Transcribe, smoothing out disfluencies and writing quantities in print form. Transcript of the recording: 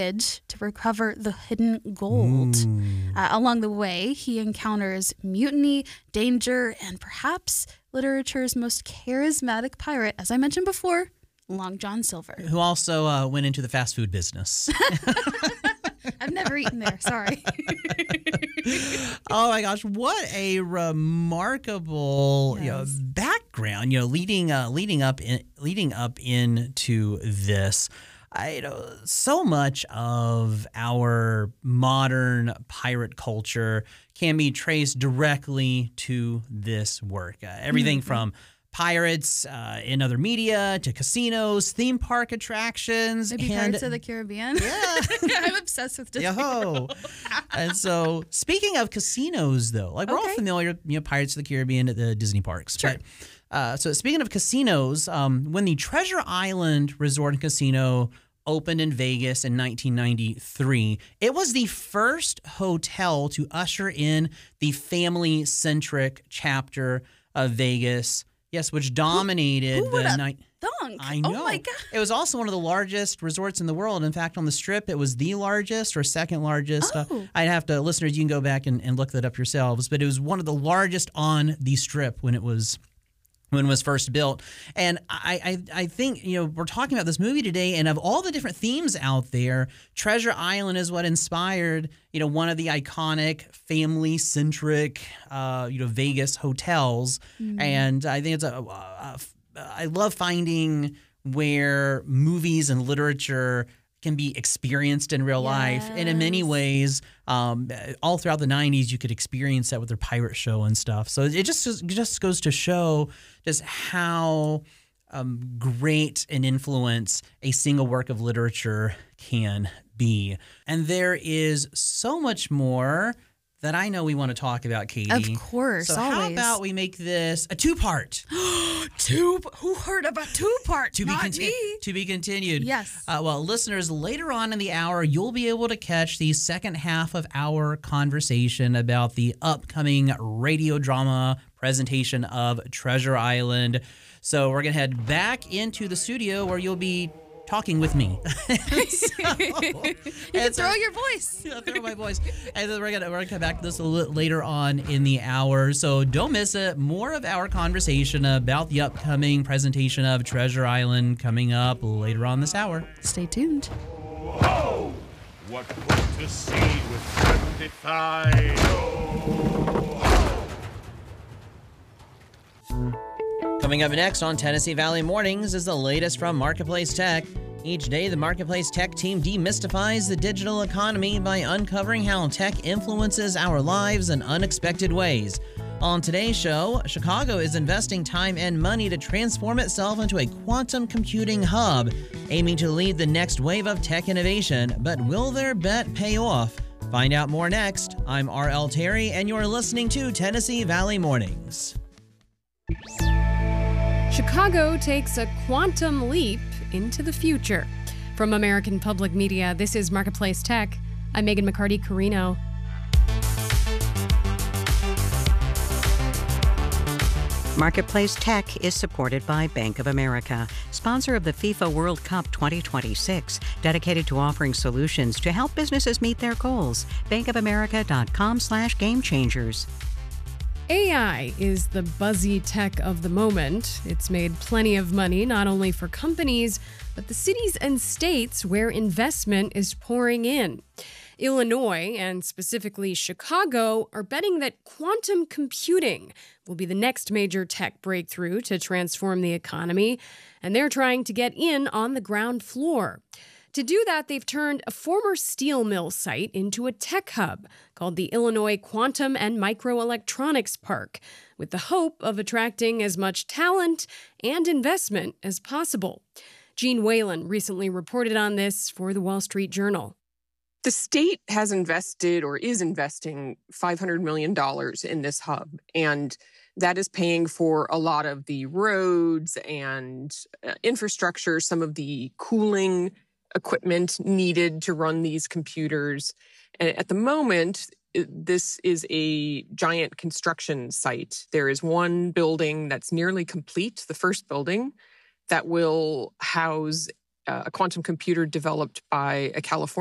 voyage to recover the hidden gold. Along the way, he encounters mutiny, danger, and perhaps literature's most charismatic pirate, as I mentioned before, Long John Silver. Who also went into the fast food business. I've never eaten there. Sorry. Oh my gosh, what a remarkable background! Leading up into this. So much of our modern pirate culture can be traced directly to this work. Everything from pirates in other media to casinos, theme park attractions. Maybe Pirates of the Caribbean. Yeah. I'm obsessed with Disney. Yo. And so, speaking of casinos, though, we're all familiar, Pirates of the Caribbean at the Disney parks. Sure. But, so speaking of casinos, when the Treasure Island Resort and Casino opened in Vegas in 1993, it was the first hotel to usher in the family-centric chapter of Vegas. Yes, which dominated the night. I know. Oh my God. It was also one of the largest resorts in the world. In fact, on the Strip, it was the largest or second largest. I'd have to, listeners, you can go back and look that up yourselves. But it was one of the largest on the Strip when it was first built. And I think, we're talking about this movie today, and of all the different themes out there, Treasure Island is what inspired, one of the iconic family-centric, Vegas hotels. And I think I love finding where movies and literature can be experienced in real life. And in many ways, all throughout the 90s, you could experience that with their pirate show and stuff. So it just goes to show just how great an influence a single work of literature can be. And there is so much more that I know we want to talk about, Katie. Of course, so always. How about we make this a two-part? Who heard of a two-part? Not me. To be continued. Yes. Well, listeners, later on in the hour, you'll be able to catch the second half of our conversation about the upcoming radio drama presentation of Treasure Island. So we're going to head back into the studio where you'll be talking with me. You can throw your voice. Throw my voice. And then we're gonna come back to this a little later on in the hour. So don't miss it. More of our conversation about the upcoming presentation of Treasure Island coming up later on this hour. Stay tuned. Whoa! What was to see with friendly thighs? Coming up next on Tennessee Valley Mornings is the latest from Marketplace Tech. Each day, the Marketplace Tech team demystifies the digital economy by uncovering how tech influences our lives in unexpected ways. On today's show, Chicago is investing time and money to transform itself into a quantum computing hub, aiming to lead the next wave of tech innovation. But will their bet pay off? Find out more next. I'm R.L. Terry, and you're listening to Tennessee Valley Mornings. Chicago takes a quantum leap into the future. From American Public Media, this is Marketplace Tech. I'm Megan McCarty-Carino. Marketplace Tech is supported by Bank of America, sponsor of the FIFA World Cup 2026, dedicated to offering solutions to help businesses meet their goals. bankofamerica.com/gamechangers. AI is the buzzy tech of the moment. It's made plenty of money, not only for companies, but the cities and states where investment is pouring in. Illinois, and specifically Chicago, are betting that quantum computing will be the next major tech breakthrough to transform the economy, and they're trying to get in on the ground floor. To do that, they've turned a former steel mill site into a tech hub called the Illinois Quantum and Microelectronics Park, with the hope of attracting as much talent and investment as possible. Gene Whalen recently reported on this for the Wall Street Journal. The state has invested or is investing $500 million in this hub, and that is paying for a lot of the roads and infrastructure, some of the cooling equipment needed to run these computers. And at the moment, this is a giant construction site. There is one building that's nearly complete, the first building, that will house a quantum computer developed by a California